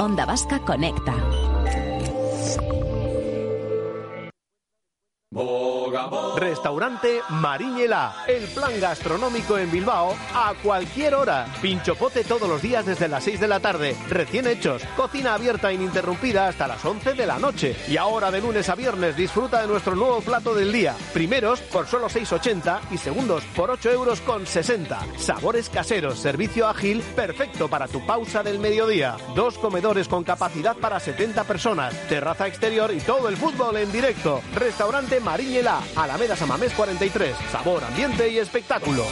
Onda Vasca Conecta. Restaurante Mariñela, el plan gastronómico en Bilbao a cualquier hora. Pinchopote todos los días desde las 6 de la tarde, recién hechos, cocina abierta ininterrumpida hasta las 11 de la noche. Y ahora de lunes a viernes disfruta de nuestro nuevo plato del día. Primeros por solo 6,80 y segundos por 8,60 €. Sabores caseros, servicio ágil, perfecto para tu pausa del mediodía. 2 comedores con capacidad para 70 personas, terraza exterior y todo el fútbol en directo. Restaurante Mariñela, Alameda Samamés 43. Sabor, ambiente y espectáculo.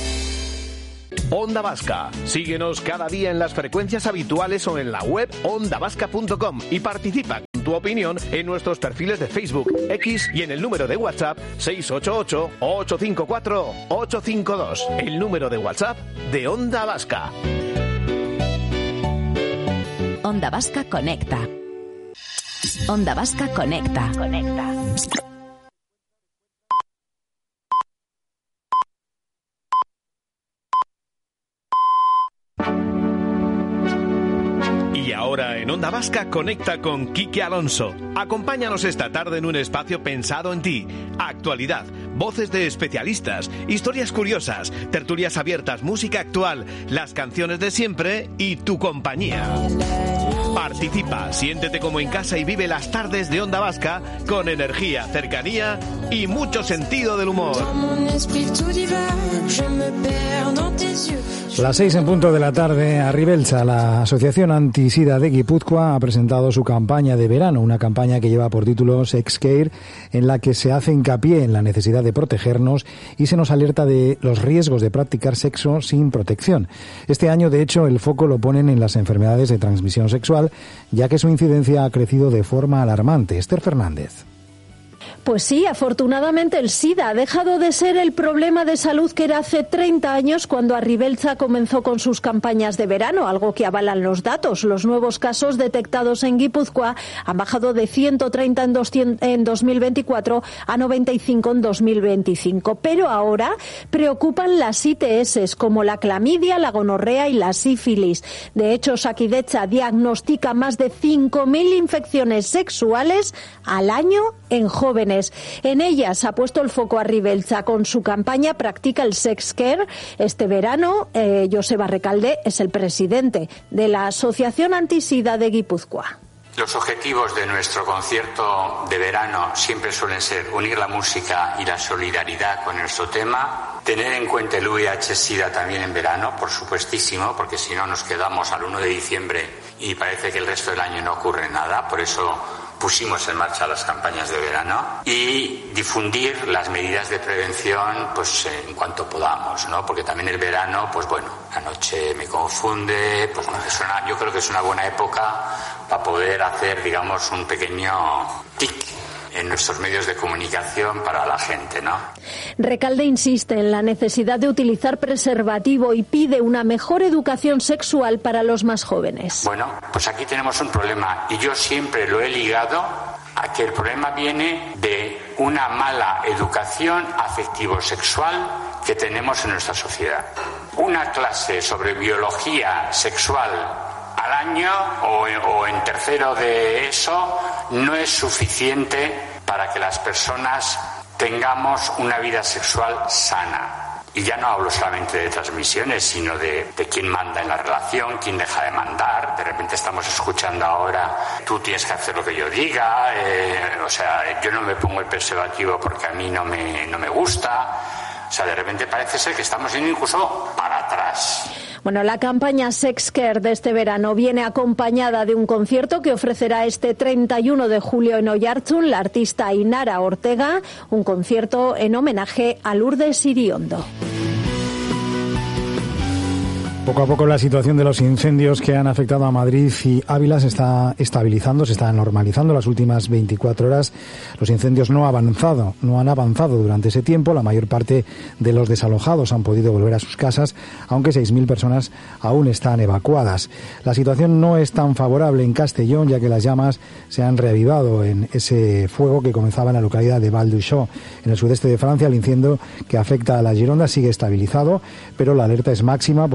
Onda Vasca. Síguenos cada día en las frecuencias habituales o en la web ondavasca.com y participa con tu opinión en nuestros perfiles de Facebook, X y en el número de WhatsApp 688-854-852. El número de WhatsApp de Onda Vasca. Onda Vasca Conecta. Onda Vasca Conecta. Y ahora en Onda Vasca conecta con Quique Alonso. Acompáñanos esta tarde en un espacio pensado en ti. Actualidad, voces de especialistas, historias curiosas, tertulias abiertas, música actual, las canciones de siempre y tu compañía. Participa, siéntete como en casa y vive las tardes de Onda Vasca con energía, cercanía y mucho sentido del humor. Las 6 en punto de la tarde, Arribeltza, la Asociación Antisida de Guipúzcoa, ha presentado su campaña de verano, una campaña que lleva por título Sex Care, en la que se hace hincapié en la necesidad de protegernos y se nos alerta de los riesgos de practicar sexo sin protección. Este año, de hecho, el foco lo ponen en las enfermedades de transmisión sexual, ya que su incidencia ha crecido de forma alarmante. Esther Fernández. Pues sí, afortunadamente el SIDA ha dejado de ser el problema de salud que era hace 30 años cuando Arribeltza comenzó con sus campañas de verano, algo que avalan los datos. Los nuevos casos detectados en Guipúzcoa han bajado de 130 en 2024 a 95 en 2025. Pero ahora preocupan las ITS como la clamidia, la gonorrea y la sífilis. De hecho, Osakidetza diagnostica más de 5.000 infecciones sexuales al año en jóvenes. En ellas ha puesto el foco Arribeltza con su campaña Practica el Sex Care. Este verano, Joseba Recalde es el presidente de la Asociación Antisida de Guipúzcoa. Los objetivos de nuestro concierto de verano siempre suelen ser unir la música y la solidaridad con nuestro tema, tener en cuenta el VIH-Sida también en verano, por supuestísimo, porque si no nos quedamos al 1 de diciembre y parece que el resto del año no ocurre nada, por eso pusimos en marcha las campañas de verano y difundir las medidas de prevención pues en cuanto podamos, ¿no? Porque también el verano, pues bueno, la noche me confunde, pues bueno, yo creo que es una buena época para poder hacer, digamos, un pequeño tic en nuestros medios de comunicación para la gente, ¿no? Recalde insiste en la necesidad de utilizar preservativo y pide una mejor educación sexual para los más jóvenes. Bueno, pues aquí tenemos un problema y yo siempre lo he ligado a que el problema viene de una mala educación afectivo-sexual que tenemos en nuestra sociedad. Una clase sobre biología sexual al año o en tercero de eso no es suficiente para que las personas tengamos una vida sexual sana. Y ya no hablo solamente de transmisiones, sino de quién manda en la relación, quién deja de mandar. De repente estamos escuchando ahora, tú tienes que hacer lo que yo diga, yo no me pongo el preservativo porque a mí no me gusta. O sea, de repente parece ser que estamos yendo incluso para atrás. Bueno, la campaña Sex Care de este verano viene acompañada de un concierto que ofrecerá este 31 de julio en Oiartzun la artista Inara Ortega, un concierto en homenaje a Lourdes Iriondo. Poco a poco la situación de los incendios que han afectado a Madrid y Ávila se está estabilizando, se está normalizando. Las últimas 24 horas los incendios no han avanzado durante ese tiempo. La mayor parte de los desalojados han podido volver a sus casas, aunque 6.000 personas aún están evacuadas. La situación no es tan favorable en Castellón, ya que las llamas se han reavivado en ese fuego que comenzaba en la localidad de Val d'Uixó, en el sudeste de Francia. El incendio que afecta a la Gironda sigue estabilizado, pero la alerta es máxima porque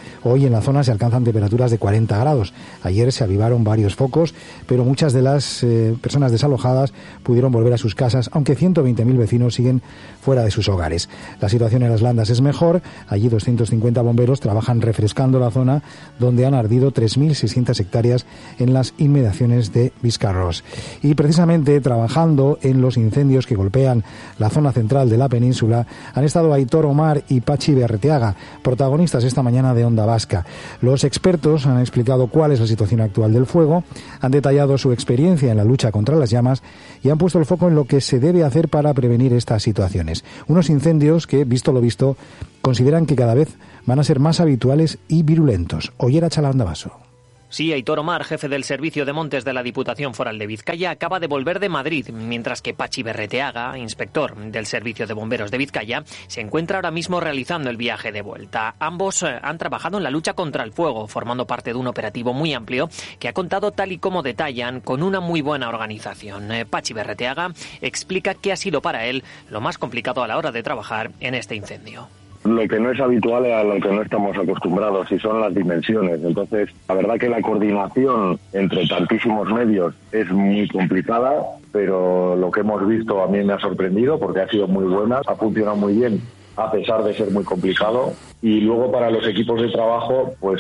Hoy en la zona se alcanzan temperaturas de 40 grados. Ayer se avivaron varios focos, pero muchas de las personas desalojadas pudieron volver a sus casas, aunque 120.000 vecinos siguen fuera de sus hogares. La situación en Las Landas es mejor. Allí 250 bomberos trabajan refrescando la zona, donde han ardido 3.600 hectáreas en las inmediaciones de Biscarrosse. Y precisamente trabajando en los incendios que golpean la zona central de la península han estado Aitor Omar y Patxi Berreteaga, protagonistas esta mañana de Onda Vasca. Los expertos han explicado cuál es la situación actual del fuego, han detallado su experiencia en la lucha contra las llamas y han puesto el foco en lo que se debe hacer para prevenir estas situaciones. Unos incendios que, visto lo visto, consideran que cada vez van a ser más habituales y virulentos. Ollera Chalandabaso. Sí, Aitor Omar, jefe del Servicio de Montes de la Diputación Foral de Vizcaya, acaba de volver de Madrid, mientras que Patxi Berreteaga, inspector del Servicio de Bomberos de Vizcaya, se encuentra ahora mismo realizando el viaje de vuelta. Ambos han trabajado en la lucha contra el fuego, formando parte de un operativo muy amplio que ha contado, tal y como detallan, con una muy buena organización. Patxi Berreteaga explica qué ha sido para él lo más complicado a la hora de trabajar en este incendio. Lo que no es habitual es a lo que no estamos acostumbrados, y son las dimensiones. Entonces, la verdad que la coordinación entre tantísimos medios es muy complicada, pero lo que hemos visto a mí me ha sorprendido porque ha sido muy buena, ha funcionado muy bien a pesar de ser muy complicado. Y luego para los equipos de trabajo, pues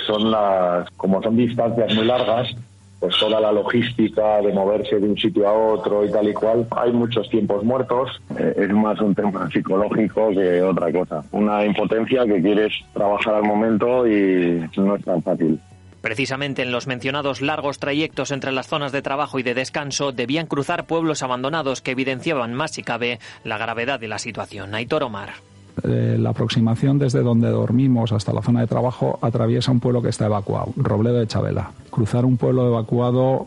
como son distancias muy largas, pues toda la logística de moverse de un sitio a otro y tal y cual, hay muchos tiempos muertos, es más un tema psicológico que otra cosa. Una impotencia que quieres trabajar al momento y no es tan fácil. Precisamente en los mencionados largos trayectos entre las zonas de trabajo y de descanso debían cruzar pueblos abandonados que evidenciaban más si cabe la gravedad de la situación. Aitor Omar. La aproximación desde donde dormimos hasta la zona de trabajo atraviesa un pueblo que está evacuado, Robledo de Chabela. Cruzar un pueblo evacuado,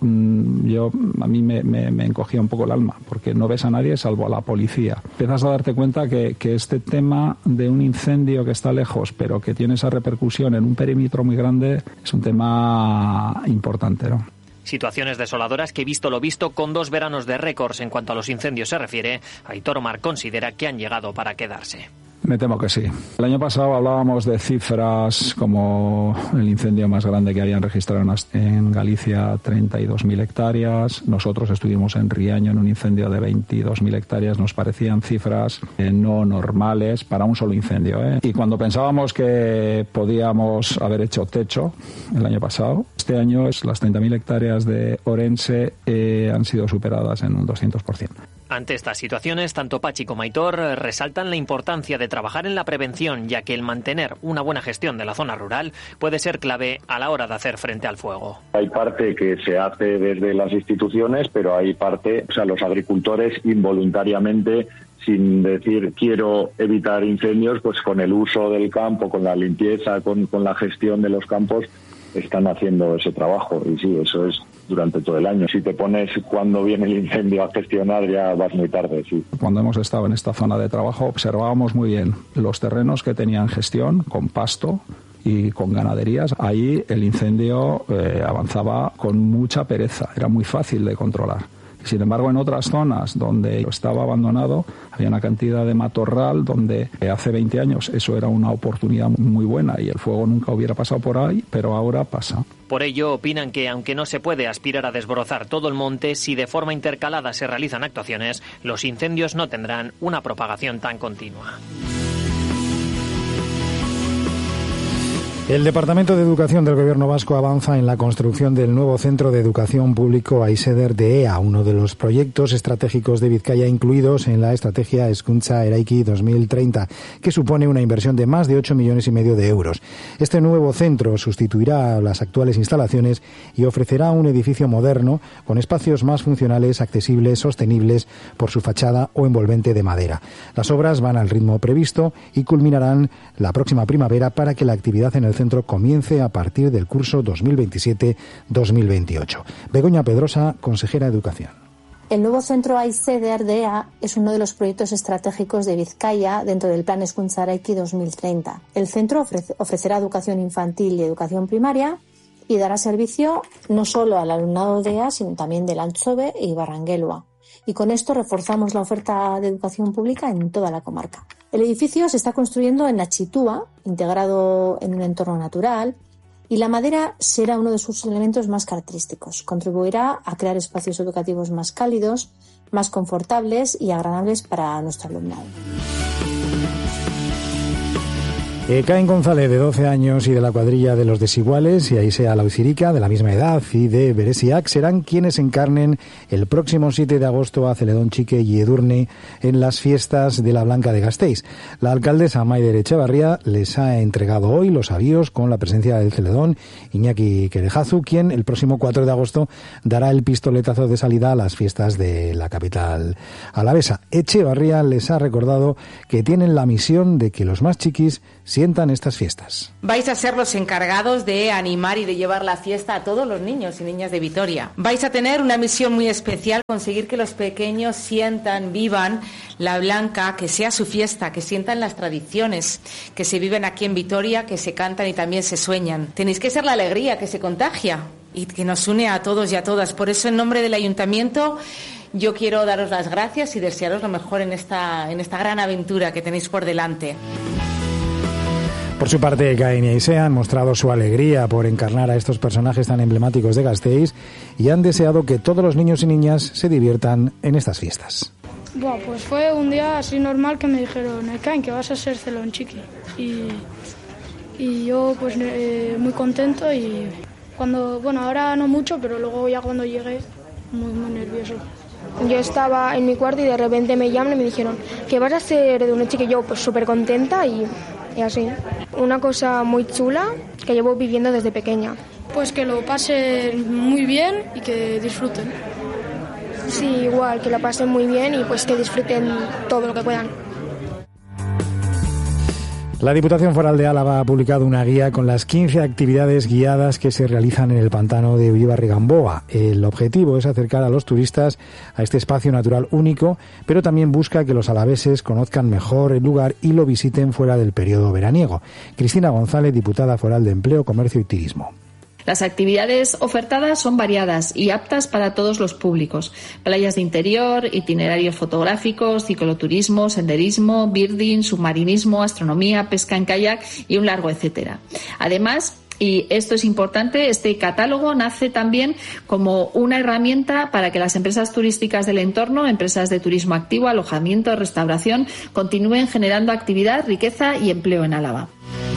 a mí me encogía un poco el alma, porque no ves a nadie salvo a la policía. Empiezas a darte cuenta que este tema de un incendio que está lejos, pero que tiene esa repercusión en un perímetro muy grande, es un tema importante, ¿no? Situaciones desoladoras que, visto lo visto, con 2 veranos de récords en cuanto a los incendios se refiere, Aitor Omar considera que han llegado para quedarse. Me temo que sí. El año pasado hablábamos de cifras como el incendio más grande que habían registrado en Galicia, 32.000 hectáreas. Nosotros estuvimos en Riaño en un incendio de 22.000 hectáreas. Nos parecían cifras no normales para un solo incendio, ¿eh? Y cuando pensábamos que podíamos haber hecho techo el año pasado, este año las 30.000 hectáreas de Orense han sido superadas en un 200%. Ante estas situaciones, tanto Patxi como Aitor resaltan la importancia de trabajar en la prevención, ya que el mantener una buena gestión de la zona rural puede ser clave a la hora de hacer frente al fuego. Hay parte que se hace desde las instituciones, pero hay parte, los agricultores involuntariamente, sin decir quiero evitar incendios, pues con el uso del campo, con la limpieza, con la gestión de los campos, están haciendo ese trabajo. Y sí, eso es durante todo el año. Si te pones cuando viene el incendio a gestionar, ya vas muy tarde, sí. Cuando hemos estado en esta zona de trabajo observábamos muy bien los terrenos que tenían gestión con pasto y con ganaderías. Ahí el incendio avanzaba con mucha pereza, era muy fácil de controlar. Sin embargo, en otras zonas donde estaba abandonado había una cantidad de matorral donde hace 20 años eso era una oportunidad muy buena y el fuego nunca hubiera pasado por ahí, pero ahora pasa. Por ello, opinan que aunque no se puede aspirar a desbrozar todo el monte, si de forma intercalada se realizan actuaciones, los incendios no tendrán una propagación tan continua. El Departamento de Educación del Gobierno vasco avanza en la construcción del nuevo Centro de Educación Público Aiseder de EA, uno de los proyectos estratégicos de Vizcaya incluidos en la estrategia Hezkuntza Eraiki 2030, que supone una inversión de más de 8,5 millones de euros. Este nuevo centro sustituirá a las actuales instalaciones y ofrecerá un edificio moderno con espacios más funcionales, accesibles, sostenibles por su fachada o envolvente de madera. Las obras van al ritmo previsto y culminarán la próxima primavera para que la actividad en el centro comience a partir del curso 2027-2028. Begoña Pedrosa, consejera de Educación. El nuevo centro Aiseder de EA es uno de los proyectos estratégicos de Vizcaya dentro del Plan Hezkuntza Eraiki 2030. El centro ofrecerá educación infantil y educación primaria y dará servicio no solo al alumnado de EA, sino también del Antxobe y Barrangelua. Y con esto reforzamos la oferta de educación pública en toda la comarca. El edificio se está construyendo en Nachitúa, integrado en un entorno natural, y la madera será uno de sus elementos más característicos. Contribuirá a crear espacios educativos más cálidos, más confortables y agradables para nuestro alumnado. Caín González, de 12 años y de la cuadrilla de los Desiguales, y Aisea Laucirica, de la misma edad, y de Beresiak, serán quienes encarnen el próximo 7 de agosto a Celedón Chique y Edurne en las fiestas de la Blanca de Gasteiz. La alcaldesa Maider Echevarría les ha entregado hoy los avíos con la presencia del Celedón, Iñaki Querejazu, quien el próximo 4 de agosto dará el pistoletazo de salida a las fiestas de la capital alavesa. Echevarría les ha recordado que tienen la misión de que los más chiquis sientan estas fiestas. Vais a ser los encargados de animar y de llevar la fiesta a todos los niños y niñas de Vitoria. Vais a tener una misión muy especial, conseguir que los pequeños sientan, vivan la Blanca, que sea su fiesta, que sientan las tradiciones que se viven aquí en Vitoria, que se cantan y también se sueñan. Tenéis que ser la alegría que se contagia y que nos une a todos y a todas. Por eso, en nombre del Ayuntamiento, yo quiero daros las gracias y desearos lo mejor en esta gran aventura que tenéis por delante. Por su parte, Caín y Aisea han mostrado su alegría por encarnar a estos personajes tan emblemáticos de Gasteiz y han deseado que todos los niños y niñas se diviertan en estas fiestas. Pues fue un día así normal que me dijeron, Caín, que vas a ser Celedón Chique. Y yo pues muy contento y ahora no mucho, pero luego ya cuando llegué muy nervioso. Yo estaba en mi cuarto y de repente me llaman y me dijeron que vas a ser de una chica, y yo pues súper contenta y así. Una cosa muy chula que llevo viviendo desde pequeña. Pues que lo pasen muy bien y que disfruten. Sí, igual, que lo pasen muy bien y pues que disfruten todo lo que puedan. La Diputación Foral de Álava ha publicado una guía con las 15 actividades guiadas que se realizan en el pantano de Ullibarri-Gamboa. El objetivo es acercar a los turistas a este espacio natural único, pero también busca que los alaveses conozcan mejor el lugar y lo visiten fuera del periodo veraniego. Cristina González, diputada foral de Empleo, Comercio y Turismo. Las actividades ofertadas son variadas y aptas para todos los públicos. Playas de interior, itinerarios fotográficos, cicloturismo, senderismo, birding, submarinismo, astronomía, pesca en kayak y un largo etcétera. Además, y esto es importante, este catálogo nace también como una herramienta para que las empresas turísticas del entorno, empresas de turismo activo, alojamiento, restauración, continúen generando actividad, riqueza y empleo en Álava.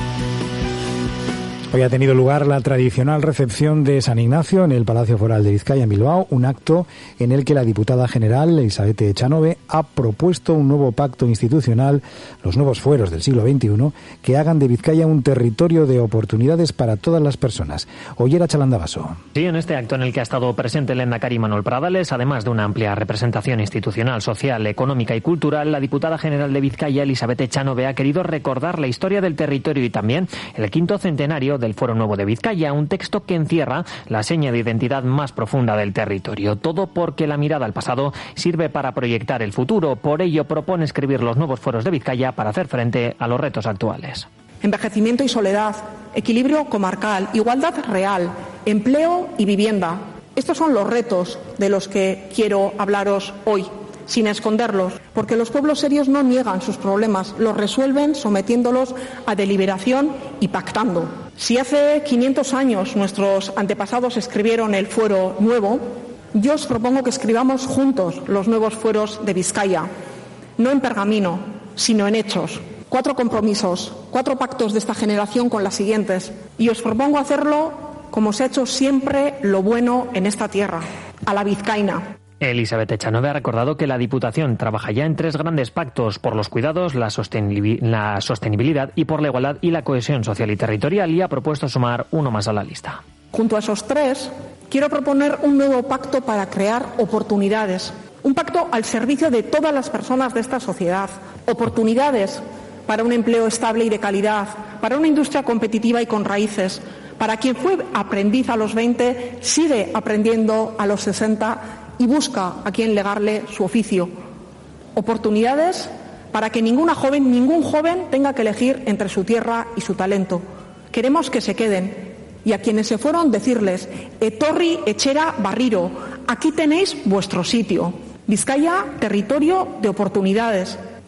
Hoy ha tenido lugar la tradicional recepción de San Ignacio en el Palacio Foral de Vizcaya, en Bilbao, un acto en el que la diputada general, Elisabeth Echanove, ha propuesto un nuevo pacto institucional, los nuevos fueros del siglo XXI, que hagan de Vizcaya un territorio de oportunidades para todas las personas. Ollera Chalandabaso. Sí, en este acto en el que ha estado presente el Lehendakari Manuel Pradales, además de una amplia representación institucional, social, económica y cultural, la diputada general de Vizcaya, Elisabeth Echanove, ha querido recordar la historia del territorio y también el 5º centenario del Foro Nuevo de Vizcaya, un texto que encierra la seña de identidad más profunda del territorio. Todo porque la mirada al pasado sirve para proyectar el futuro. Por ello propone escribir los nuevos foros de Vizcaya para hacer frente a los retos actuales. Envejecimiento y soledad, equilibrio comarcal, igualdad real, empleo y vivienda. Estos son los retos de los que quiero hablaros hoy, sin esconderlos, porque los pueblos serios no niegan sus problemas, los resuelven sometiéndolos a deliberación y pactando. Si hace 500 años nuestros antepasados escribieron el Fuero Nuevo, yo os propongo que escribamos juntos los nuevos fueros de Vizcaya, no en pergamino, sino en hechos. 4 compromisos, 4 pactos de esta generación con las siguientes, y os propongo hacerlo como se ha hecho siempre lo bueno en esta tierra, a la vizcaína. Elisabeth Echanove ha recordado que la Diputación trabaja ya en 3 grandes pactos: por los cuidados, la sostenibilidad y por la igualdad y la cohesión social y territorial, y ha propuesto sumar uno más a la lista. Junto a esos 3, quiero proponer un nuevo pacto para crear oportunidades, un pacto al servicio de todas las personas de esta sociedad, oportunidades para un empleo estable y de calidad, para una industria competitiva y con raíces, para quien fue aprendiz a los 20, sigue aprendiendo a los 60 y busca a quien legarle su oficio. Oportunidades para que ningún joven tenga que elegir entre su tierra y su talento. Queremos que se queden, y a quienes se fueron decirles: etorri etxera barriro, aquí tenéis vuestro sitio. Vizcaya, territorio de oportunidades.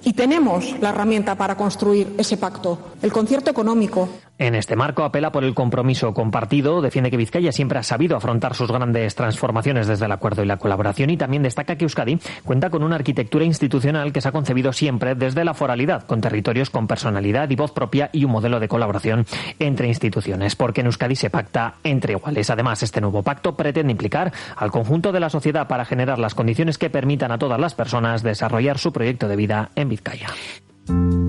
Y tenemos la herramienta para construir ese pacto, el concierto económico. En este marco apela por el compromiso compartido, defiende que Vizcaya siempre ha sabido afrontar sus grandes transformaciones desde el acuerdo y la colaboración, y también destaca que Euskadi cuenta con una arquitectura institucional que se ha concebido siempre desde la foralidad, con territorios con personalidad y voz propia y un modelo de colaboración entre instituciones, porque en Euskadi se pacta entre iguales. Además, este nuevo pacto pretende implicar al conjunto de la sociedad para generar las condiciones que permitan a todas las personas desarrollar su proyecto de vida en Vizcaya.